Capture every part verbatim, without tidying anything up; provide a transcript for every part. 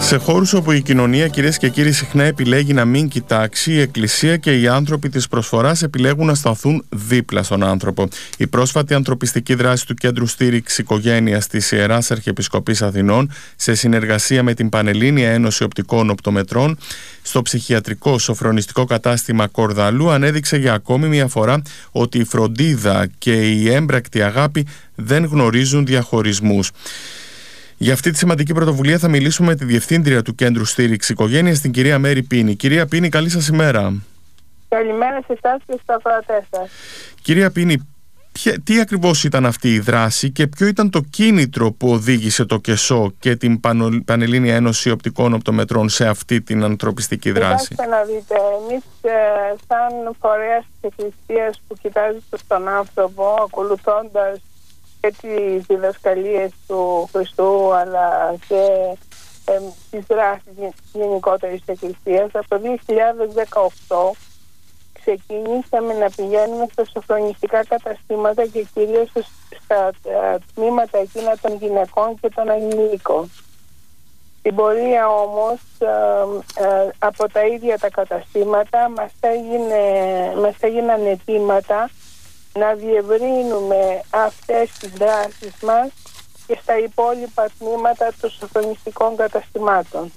Σε χώρους όπου η κοινωνία, κυρίες και κύριοι, συχνά επιλέγει να μην κοιτάξει, η Εκκλησία και οι άνθρωποι της προσφοράς επιλέγουν να σταθούν δίπλα στον άνθρωπο. Η πρόσφατη ανθρωπιστική δράση του Κέντρου Στήριξης Οικογένειας της Ιεράς Αρχιεπισκοπής Αθηνών, σε συνεργασία με την Πανελλήνια Ένωση Οπτικών Οπτομετρών, στο ψυχιατρικό σοφρονιστικό κατάστημα Κορδαλού, ανέδειξε για ακόμη μια φορά ότι η φροντίδα και η έμπρακτη αγάπη δεν γνωρίζουν διαχωρισμούς. Για αυτή τη σημαντική πρωτοβουλία θα μιλήσουμε με τη Διευθύντρια του Κέντρου Στήριξης Οικογένειας, την κυρία Μέρη Πίνη. Κυρία Πίνη, καλή σας ημέρα. Καλημέρα σε εσάς και στους ακροατές σας. Κυρία Πίνη, ποια, τι ακριβώς ήταν αυτή η δράση και ποιο ήταν το κίνητρο που οδήγησε το ΚΕΣΟ και την Πανελλήνια Ένωση Οπτικών Οπτομετρών σε αυτή την ανθρωπιστική δράση? Κοιτάξτε να δείτε, εμείς ε, σαν φορέας της Εκκλησίας που κοιτάζει στον άνθρωπο, ακολουθώντας και τις διδασκαλίες του Χριστού αλλά και ε, τις δράσεις γενικότερης της Εκκλησίας, από το δύο χιλιάδες δεκαοκτώ ξεκινήσαμε να πηγαίνουμε στα σοφρονιστικά καταστήματα και κυρίως στα τμήματα εκείνα των γυναικών και των ανηλίκων. Στην πορεία όμως ε, ε, από τα ίδια τα καταστήματα μας, έγινε, μας έγιναν αιτήματα να διευρύνουμε αυτές τις δράσεις μας και στα υπόλοιπα τμήματα των σοφρονιστικών καταστημάτων.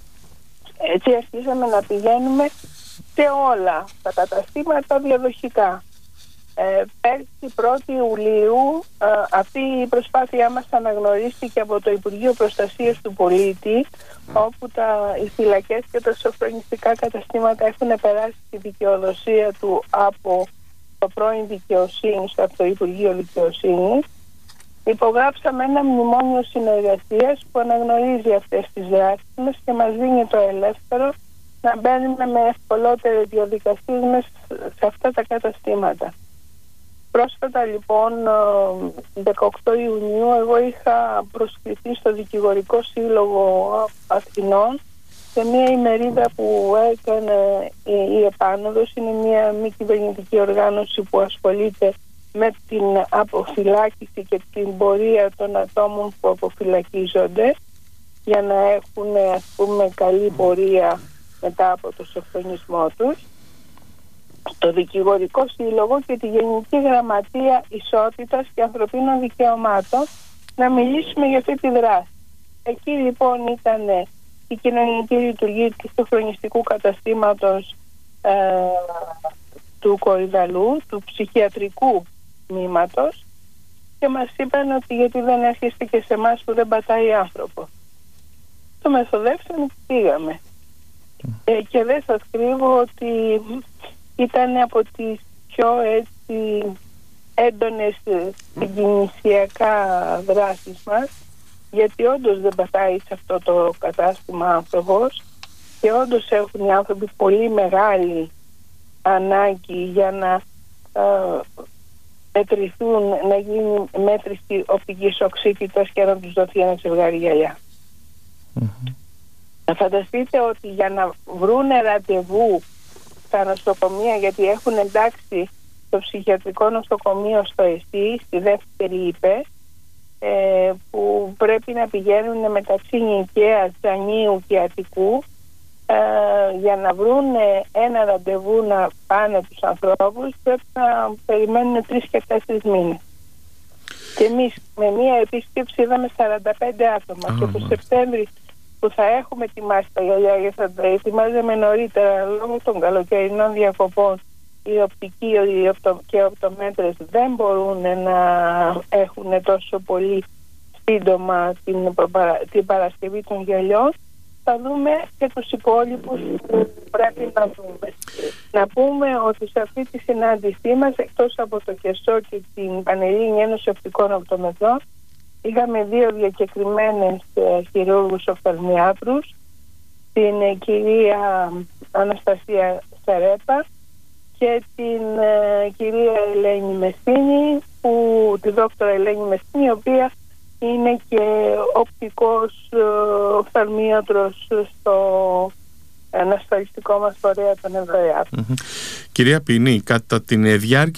Έτσι αρχίσαμε να πηγαίνουμε σε όλα τα καταστήματα διαδοχικά. Ε, πέρσι πρώτη Ιουλίου ε, αυτή η προσπάθειά μας αναγνωρίστηκε από το Υπουργείο Προστασίας του Πολίτη, όπου τα, οι φυλακές και τα σοφρονιστικά καταστήματα έχουν περάσει τη δικαιοδοσία του από το πρώην Δικαιοσύνης, από το Υπουργείο Δικαιοσύνης. Υπογράψαμε ένα μνημόνιο συνεργασίας που αναγνωρίζει αυτές τις δράσεις μας και μας δίνει το ελεύθερο να μπαίνουμε με ευκολότερες διαδικασίες μέσα σε αυτά τα καταστήματα. Πρόσφατα λοιπόν, δεκαοκτώ Ιουνίου, εγώ είχα προσκληθεί στο Δικηγορικό Σύλλογο Αθηνών σε μια ημερίδα που έκανε η Επάνωδος. Είναι μια μη κυβερνητική οργάνωση που ασχολείται με την αποφυλάκηση και την πορεία των ατόμων που αποφυλακίζονται για να έχουν, ας πούμε, καλή πορεία μετά από το σοφρονισμό τους, το Δικηγορικό Σύλλογο και τη Γενική Γραμματεία Ισότητας και Ανθρωπίνων Δικαιωμάτων να μιλήσουμε για αυτή τη δράση. Εκεί λοιπόν ήταν η κοινωνική λειτουργία του σοφρονιστικού καταστήματος ε, του Κορδαλού, του ψυχιατρικού τμήματος, και μας είπαν ότι γιατί δεν έρχεστε και σε εμάς που δεν πατάει άνθρωπο. Το μεθοδεύσαμε και πήγαμε. Ε, και δεν σας κρύβω ότι ήταν από τις πιο έτσι έντονες συγκινησιακά δράσεις μας, γιατί όντως δεν πατάει σε αυτό το κατάστημα άνθρωπος και όντως έχουν οι άνθρωποι πολύ μεγάλη ανάγκη για να ε, μετρηθούν, να γίνει μέτρηση οπτικής οξύτητας και να τους δοθεί ένα ζευγάρι γυαλιά. Mm-hmm. Να φανταστείτε ότι για να βρουν ραντεβού στα νοσοκομεία, γιατί έχουν εντάξει το ψυχιατρικό νοσοκομείο στο ΕΣΥ, στη δεύτερη ΥΠΕ, ε, που πρέπει να πηγαίνουν μεταξύ Νικαίας, Τζανίου και Αττικού, ε, για να βρουν ένα ραντεβού να πάνε τους ανθρώπους, πρέπει να περιμένουν τρεις και τέσσερις μήνες. Και εμείς με μία επίσκεψη είδαμε σαράντα πέντε άτομα. Mm-hmm. Και το Σεπτέμβρη που θα έχουμε ετοιμάσει τα γυαλιά, γιατί θα τα ετοιμάζαμε νωρίτερα λόγω των καλοκαιρινών διακοπών, οι οπτικοί οι οπτο, και οι οπτομέτρες δεν μπορούν να έχουν τόσο πολύ σύντομα την, την Παρασκευή των γυαλιών. Θα δούμε και τους υπόλοιπους που πρέπει να δούμε. Να πούμε ότι σε αυτή τη συνάντησή μας, εκτός από το ΚΕΣΟ και την Πανελλήνια Ένωση Οπτικών Οπτομετρών, είχαμε δύο διακεκριμένες ε, χειρούργους οφθαλμιάτρους, την ε, κυρία Αναστασία Σερέπα και την ε, κυρία Ελένη Μεσίνη, που, τη δόκτωρα Ελένη Μεσίνη, η οποία είναι και οπτικός ε, οφθαλμίατρος στο ανασφαλιστικό μας φορέα των Εβραίων. Mm-hmm. Κυρία Πίνη, κατά την διάρκεια